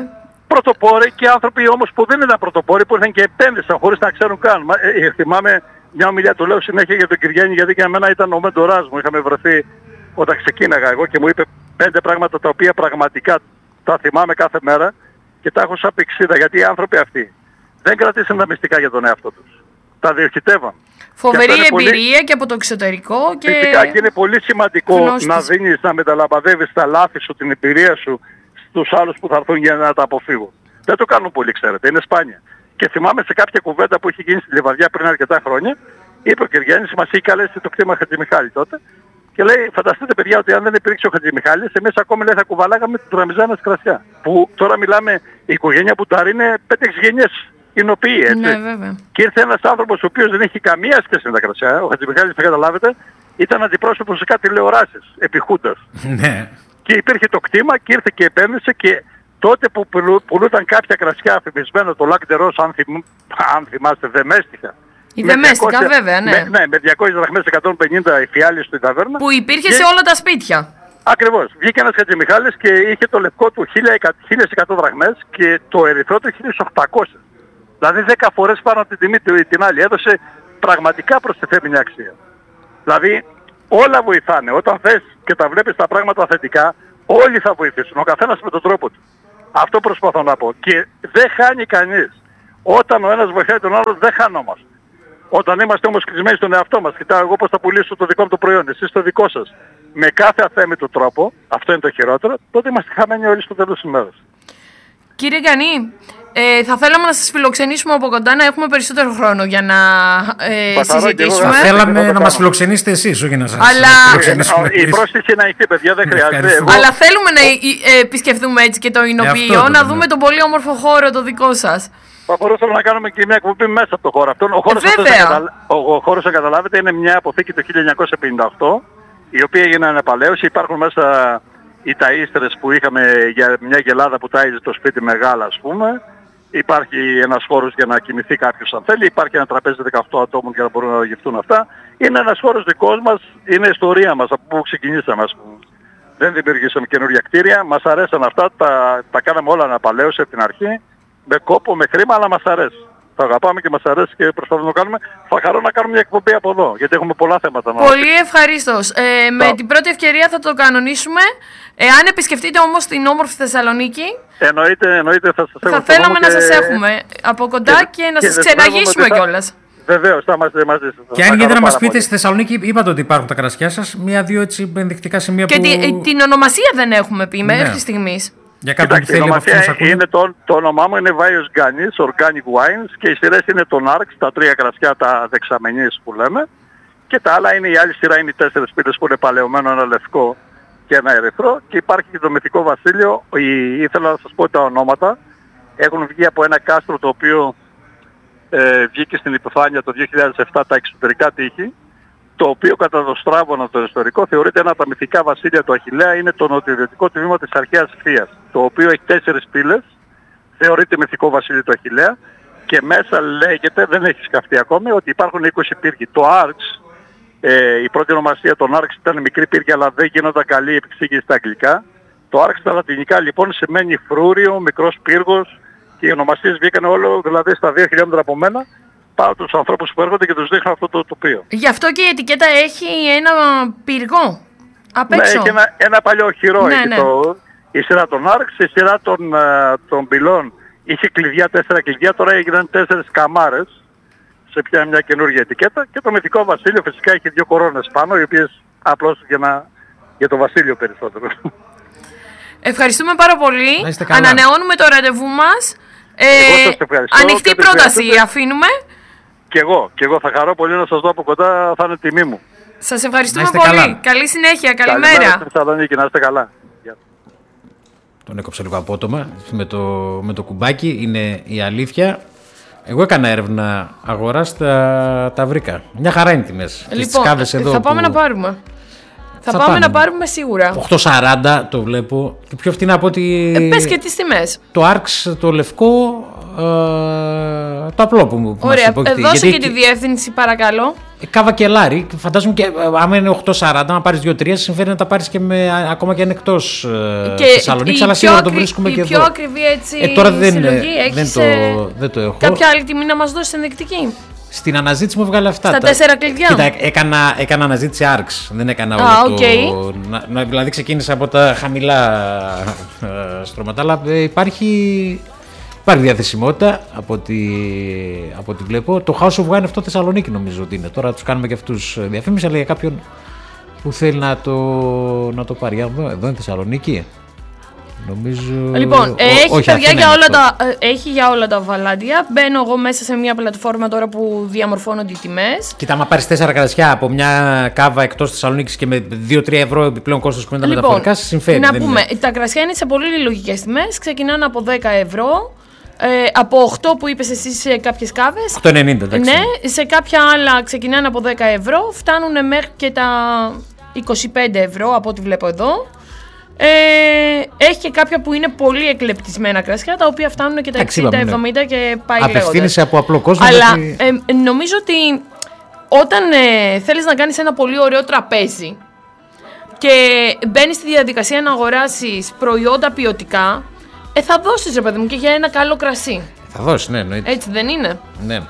πρωτοπόροι και άνθρωποι όμως που δεν ήταν πρωτοπόροι, που ήρθαν και επένδυσαν χωρίς να ξέρουν καν. Ε, θυμάμαι μια ομιλία του λέω συνέχεια για τον Κυριάννη, γιατί για μένα ήταν ο μέντοράς μου. Είχαμε βρεθεί όταν ξεκίναγα εγώ και μου είπε πέντε πράγματα τα οποία πραγματικά τα θυμάμαι κάθε μέρα και τα έχω σαν πηξίδα, γιατί οι άνθρωποι αυτοί δεν κρατήσαν τα μυστικά για τον εαυτό τους. Τα διοχετεύαν. Φοβερή και εμπειρία πολύ... και από το εξωτερικό. Και... Φυσικά και είναι πολύ σημαντικό γνώστης. Να δίνεις, να μεταλαμπαδεύεις τα λάθη σου, την εμπειρία σου στους άλλους που θα έρθουν για να τα αποφύγουν. Δεν το κάνουν πολύ, ξέρετε, είναι σπάνια. Και θυμάμαι σε κάποια κουβέντα που είχε γίνει στη Λιβαδιά πριν αρκετά χρόνια, είπε ο Κυριάννης, μας είχε καλέσει το κτήμα Χατζημιχάλη τότε, και λέει, φανταστείτε παιδιά ότι αν δεν υπήρξε ο Χατζημιχάλης, εμείς ακόμη λέει, θα κουβαλάγαμε την Τραμιζάνα κρασιά. Που τώρα μιλάμε, η οικογένεια Μπουτάρη είναι πέντε γενιές κοινοποιεί, έτσι. Ναι, βέβαια. Και ήρθε ένας άνθρωπος ο οποίος δεν έχει καμία σχέση με τα κρασιά. Ο Χατζημιχάλης, θα καταλάβετε, ήταν αντιπρόσωπος σε κάτι τηλεοράσεις, επί Χούντας. Ναι. Και υπήρχε το κτήμα και ήρθε και επένδυσε και τότε που πουλούταν κάποια κρασιά αφημισμένα, το Lac de Rose, αν, θυμ, αν θυμάστε, δεμέστιχα. Η δεμέστικα, βέβαια, ναι. Με, ναι, με διακόσιες δραχμές, εκατόν πενήντα η φιάλη στην ταβέρνα. Που υπήρχε και... σε όλα τα σπίτια. Ακριβώς. Βγήκε ένας Χατζημιχάλης και είχε το λευκό του χίλια εκατό δραχμές και το ερυθρό του χίλια οκτακόσιες. Δηλαδή δέκα φορές πάνω από την τιμή του την άλλη. Έδωσε πραγματικά προστιθέμενη αξία. Δηλαδή όλα βοηθάνε. Όταν θες και τα βλέπεις τα πράγματα θετικά, όλοι θα βοηθήσουν. Ο καθένας με τον τρόπο του. Αυτό προσπαθώ να πω. Και δεν χάνει κανείς. Όταν ο ένας βοηθάει τον άλλο, δεν χανόμαστε. Όταν είμαστε όμως κλεισμένοι στον εαυτό μας, κοιτάω εγώ πώς θα πουλήσω το δικό μου το προϊόν, εσείς το δικό σας, με κάθε αθέμητο τρόπο, αυτό είναι το χειρότερο, τότε είμαστε χαμένοι όλοι στο τέλος της ημέρας. Κύριε Γκανή, ε, θα θέλαμε να σας φιλοξενήσουμε από κοντά, να έχουμε περισσότερο χρόνο για να ε, συζητήσουμε. Θα θέλαμε να μας φιλοξενήσετε εσείς, όχι να σας Αλλά... φιλοξενήσουμε. Η πρόσθεση είναι ανοιχτή, παιδιά, δεν χρειάζεται. Εγώ... Αλλά θέλουμε να ε, επισκεφθούμε έτσι και το Ηνοποιείο, ε, να δούμε τον πολύ όμορφο χώρο το δικό σας. Θα μπορούσαμε να κάνουμε και μια εκπομπή μέσα από το χώρο αυτό. Ο χώρος, ε, αυτός, καταλα... ο, ο χώρος, καταλάβετε, είναι μια αποθήκη το χίλια εννιακόσια πενήντα οκτώ, η οποία έγινε ανεπαλαίωση. Υπάρχουν μέσα οι ταΐστερες που είχαμε για μια γελάδα που τάιζε το σπίτι μεγάλα, ας πούμε. Υπάρχει ένας χώρος για να κοιμηθεί κάποιος αν θέλει. Υπάρχει ένα τραπέζι δεκαοκτώ ατόμων για να μπορούν να γευτούν αυτά. Είναι ένας χώρος δικός μας, είναι η ιστορία μας από που ξεκινήσαμε, ας πούμε. Δεν δημιουργήσαμε καινούργια κτίρια, μας αρέσαν αυτά, τα, τα κάναμε όλα αναπαλαίωση από την αρχή. Με κόπο, με χρήμα, αλλά μας αρέσει. Το αγαπάμε και μας αρέσει και προσπαθούμε να το κάνουμε. Θα χαρώ να κάνουμε μια εκπομπή από εδώ, γιατί έχουμε πολλά θέματα. Πολύ ευχαρίστως. Ε, με την πρώτη ευκαιρία θα το κανονίσουμε. Εάν επισκεφτείτε όμως την όμορφη Θεσσαλονίκη, εννοείται, εννοείται θα σας θα θέλαμε να σας έχουμε από κοντά και, και να σας ξεναγήσουμε θα... κιόλας. Βεβαίως, θα είμαστε μαζί σας. Και αν γίνεται να μας πείτε, στη Θεσσαλονίκη είπατε ότι υπάρχουν τα κρασιά σας, μία-δύο έτσι ενδεικτικά σημεία και που... Και την ονομασία δεν έχουμε πει μέχρι ναι. στιγμής. Για κάποιον που θέλει από αυτούς να ακούει. Είναι το, το όνομά μου είναι Βάιος Γκανής, Organic Wines, και οι σειρές είναι το Narx, τα τρία κρασιά, τα δεξαμενής που λέμε, και τα άλλα είναι η άλλη σειρά, είναι οι τέσσερις πύλες που είναι παλαιωμένο, ένα λευκό και ένα ερυθρό, και υπάρχει και το Μυθικό Βασίλειο. Η, ήθελα να σας πω τα ονόματα. Έχουν βγει από ένα κάστρο το οποίο ε, βγήκε στην επιφάνεια το δύο χιλιάδες επτά, τα εξωτερικά τείχη, το οποίο κατά το Στράβωνα το ιστορικό θεωρείται ένα από τα μυθικά βασίλεια του Αχιλλέα, είναι το νοτιοδυτικό τμήμα της αρχαίας Φθίας, το οποίο έχει τέσσερις πύλες, θεωρείται μυθικό βασίλειο του Αχιλλέα, και μέσα λέγεται, δεν έχει σκαφτεί ακόμη, ότι υπάρχουν είκοσι πύργοι. Το Arx, ε, η πρώτη ονομασία των Arx ήταν μικρή πύργη, αλλά δεν γίνονταν καλή επεξήγηση στα αγγλικά. Το Arx στα λατινικά λοιπόν σημαίνει φρούριο, μικρός πύργος, και οι ονομασίες βγήκαν όλο, δηλαδή στα δύο χιλιόμετρα από μένα, πάω τους ανθρώπους που έρχονται και τους δείχνω αυτό το τοπίο. Γι' αυτό και η ετικέτα έχει ένα πυργό απ' έξω. Ναι, έχει ένα, ένα παλιό χειρό. Ναι, έχει ναι. Το, η σειρά των Arx, η σειρά των, των πυλών είχε κλειδιά, τέσσερα κλειδιά, τώρα έγιναν τέσσερις καμάρες σε πια μια καινούργια ετικέτα, και το Μυθικό Βασίλειο φυσικά έχει δύο κορώνες πάνω, οι οποίες απλώς για, να, για το βασίλειο περισσότερο. Ευχαριστούμε πάρα πολύ. Ανανεώνουμε το ραντεβού μας. Ε, ανοιχτή πρόταση αφήνουμε. Και εγώ, και εγώ θα χαρώ πολύ να σας δω από κοντά, θα είναι τιμή μου. Σας ευχαριστούμε πολύ. Καλά. Καλή συνέχεια, καλημέρα. Καλημέρα στη Θεσσαλονίκη, να είστε καλά. Τον έκοψα λίγο απότομα με το, με το κουμπάκι, είναι η αλήθεια. Εγώ έκανα έρευνα αγοράς, τα, τα βρήκα. Μια χαρά είναι τιμές. Λοιπόν, εδώ θα πάμε που... να πάρουμε. Θα, θα πάμε, πάμε να πάρουμε σίγουρα. οκτώ σαράντα το βλέπω. Και πιο φτηνά από ότι. Ε, πες και τις τιμές. Το Arx το λευκό ε, το απλό που μου Ωραία, δώσε και τη διεύθυνση παρακαλώ. Καβακελάρη, φαντάζομαι και άμα είναι οκτώ σαράντα, να πάρεις δύο τρία, συμφέρει να τα πάρεις και με, ακόμα και αν εκτός ε, Θεσσαλονίκης, αλλά σίγουρα το βρίσκουμε και εδώ. Η πιο ακριβή έτσι ε, τώρα δεν, συλλογή, δεν, το, δεν το έχω. Κάποια άλλη τιμή να μας δώσει ενδεικτική? Στην αναζήτηση μου έβγαλε αυτά. Στα τα... τέσσερα κλειδιά. Κοίτα, έκανα, έκανα αναζήτηση άρξ. Δεν έκανα όλο Α, το... Okay. Να, να, δηλαδή ξεκίνησα από τα χαμηλά ε, στρώματα, αλλά ε, υπάρχει... Υπάρχει διαθεσιμότητα από ό,τι, από ό,τι βλέπω. Το House of Wine αυτό Θεσσαλονίκη νομίζω ότι είναι. Τώρα τους κάνουμε και αυτούς διαφήμιση, αλλά για κάποιον που θέλει να το, να το πάρει. Εδώ, εδώ είναι Θεσσαλονίκη. Νομίζω... Λοιπόν, Ό, έχει, όχι, παιδιά, για όλα τα, ε, έχει για όλα τα βαλάντια. Μπαίνω εγώ μέσα σε μια πλατφόρμα τώρα που διαμορφώνονται οι τιμές. Κοίτα, άμα πάρεις τέσσερα κρασιά από μια κάβα εκτός Θεσσαλονίκης και με δύο τρία ευρώ επιπλέον κόστος που είναι τα λοιπόν, μεταφορικά, συμφέρει. Να δεν πούμε, είναι. τα κρασιά είναι σε πολύ λογικές τιμές. Ξεκινάνε από δέκα ευρώ. Ε, από οκτώ που είπες εσύ σε κάποιες κάβες. οκτώ ενενήντα, εντάξει. Ναι, σε κάποια άλλα ξεκινάνε από δέκα ευρώ, φτάνουν μέχρι και τα είκοσι πέντε ευρώ από ό,τι βλέπω εδώ. Ε, έχει και κάποια που είναι πολύ εκλεπτισμένα κρασιά, τα οποία φτάνουν και τα εξήντα εβδομήντα και πάει λέγοντας. Απευθύνεσαι από απλό κόσμο. Αλλά γιατί... ε, νομίζω ότι όταν ε, θέλεις να κάνεις ένα πολύ ωραίο τραπέζι και μπαίνεις στη διαδικασία να αγοράσεις προϊόντα ποιοτικά, Ε, θα δώσεις ρε παιδί μου και για ένα καλό κρασί. Θα δώσεις, ναι, εννοείται. Έτσι δεν είναι? Ναι.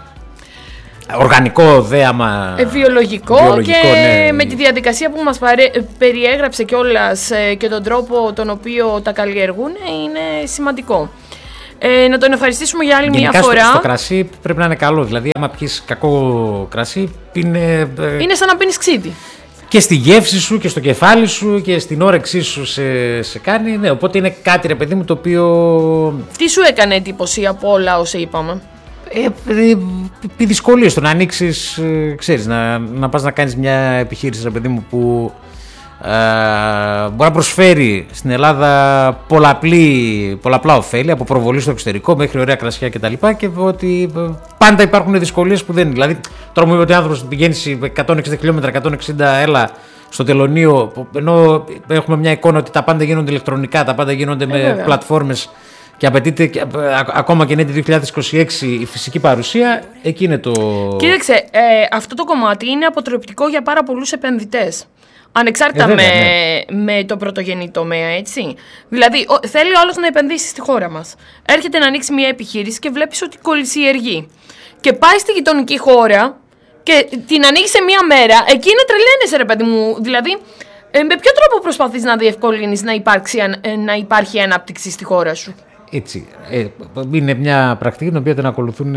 Οργανικό δέαμα. Ε, βιολογικό, βιολογικό και ναι. Με τη διαδικασία που μας παρέ... περιέγραψε κιόλας ε, και τον τρόπο τον οποίο τα καλλιεργούν είναι σημαντικό. Ε, να τον ευχαριστήσουμε για άλλη γενικά μια φορά. Στο, στο κρασί πρέπει να είναι καλό. Δηλαδή, άμα πιεις κακό κρασί, πίνε. Ε... Είναι σαν να πίνεις ξύδι. Και στη γεύση σου και στο κεφάλι σου και στην όρεξή σου σε, σε κάνει. Ναι, οπότε είναι κάτι ρε παιδί μου το οποίο. Τι σου έκανε εντύπωση από όλα όσα είπαμε? Ε, ε, οι δυσκολίες το να ανοίξεις, ε, ξέρεις, να, να πας να κάνεις μια επιχείρηση ρε παιδί μου που ε, μπορεί να προσφέρει στην Ελλάδα πολλαπλή, πολλαπλά ωφέλη, από προβολή στο εξωτερικό μέχρι ωραία κρασιά κτλ. Και, και ότι πάντα υπάρχουν δυσκολίες που δεν είναι. Δηλαδή, τώρα μου είπε ότι ο άνθρωπος πηγαίνει εκατόν εξήντα χιλιόμετρα, εκατόν εξήντα έλα στο τελωνείο, ενώ έχουμε μια εικόνα ότι τα πάντα γίνονται ηλεκτρονικά, τα πάντα γίνονται ε, με βέβαια. πλατφόρμες και απαιτείται και, ακόμα και είναι το δύο χιλιάδες είκοσι έξι η φυσική παρουσία, εκεί είναι το... Κοίταξε, ε, αυτό το κομμάτι είναι αποτρεπτικό για πάρα πολλούς επενδυτές. Ανεξάρτητα ε, βέβαια, με, ναι. με το πρωτογενή τομέα, έτσι. Δηλαδή, ο, θέλει ο άλλος να επενδύσει στη χώρα μας. Έρχεται να ανοίξει μια επιχείρηση και βλέπεις ότι κολυσιεργεί. Και πάει στη γειτονική χώρα και την ανοίγει σε μια μέρα. Εκεί είναι τρελαίνεσαι, ρε παιδί μου. Δηλαδή, ε, με ποιο τρόπο προσπαθείς να διευκολύνεις να, υπάρξει, ε, να υπάρχει ανάπτυξη στη χώρα σου? Έτσι. Ε, είναι μια πρακτική την οποία την ακολουθούν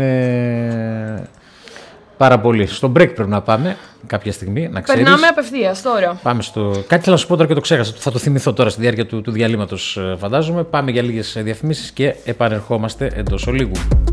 ε, πάρα πολύ. Στο break πρέπει να πάμε κάποια στιγμή, να ξέρεις. Περνάμε απευθείας τώρα. Πάμε στο... Κάτι θέλω να σου πω τώρα και το ξέχασα. Θα το θυμηθώ τώρα στη διάρκεια του, του διαλύματος, φαντάζομαι. Πάμε για λίγες διαφημίσεις και επανερχόμαστε εντός ολίγου.